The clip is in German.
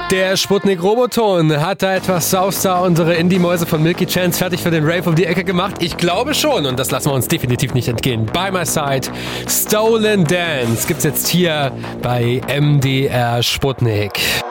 Der Sputnik Roboton hat da etwas Sauster unsere Indie-Mäuse von Milky Chance fertig für den Rave um die Ecke gemacht. Ich glaube schon und das lassen wir uns definitiv nicht entgehen. By My Side, Stolen Dance gibt's jetzt hier bei MDR Sputnik.